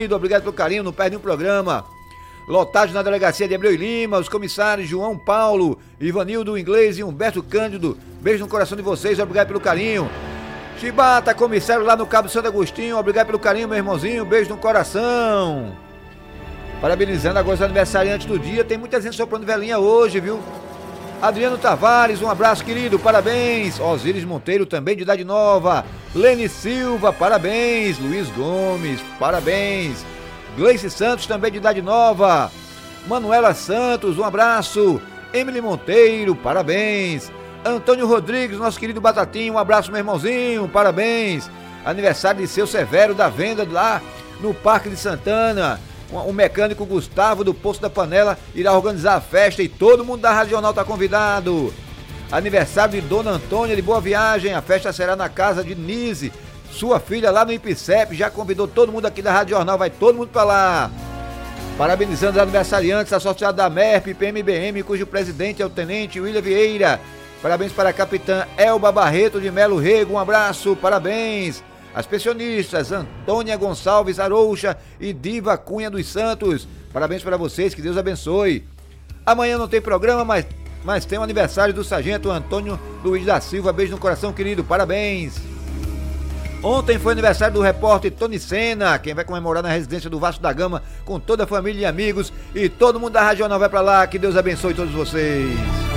Obrigado pelo carinho, não perde um programa. Lotagem na delegacia de Abreu e Lima, os comissários João Paulo, Ivanildo Inglês e Humberto Cândido. Beijo no coração de vocês, obrigado pelo carinho. Chibata, comissário lá no Cabo Santo Agostinho, obrigado pelo carinho, meu irmãozinho, beijo no coração. Parabenizando agora os aniversariantes do dia, tem muita gente soprando velhinha hoje, viu? Adriano Tavares, um abraço, querido, parabéns. Osíris Monteiro, também de idade nova. Lene Silva, parabéns. Luiz Gomes, parabéns. Gleice Santos, também de idade nova. Manuela Santos, um abraço. Emily Monteiro, parabéns. Antônio Rodrigues, nosso querido Batatinho, um abraço, meu irmãozinho, parabéns. Aniversário de seu Severo da Venda lá no Parque de Santana. O mecânico Gustavo do Poço da Panela irá organizar a festa e todo mundo da Rádio Jornal está convidado. Aniversário de Dona Antônia de Boa Viagem, a festa será na casa de Nise, sua filha lá no IPCEP, já convidou todo mundo aqui da Rádio Jornal, vai todo mundo para lá. Parabenizando os aniversariantes, associado da MERP, PMBM, cujo presidente é o Tenente William Vieira. Parabéns para a capitã Elba Barreto de Melo Rego, um abraço, parabéns. As pensionistas Antônia Gonçalves Arouxa e Diva Cunha dos Santos, parabéns para vocês, que Deus abençoe. Amanhã não tem programa, mas tem o aniversário do sargento Antônio Luiz da Silva, beijo no coração, querido, parabéns. Ontem foi aniversário do repórter Tony Sena, quem vai comemorar na residência do Vasco da Gama com toda a família e amigos, e todo mundo da Rádio Jornal vai para lá, que Deus abençoe todos vocês.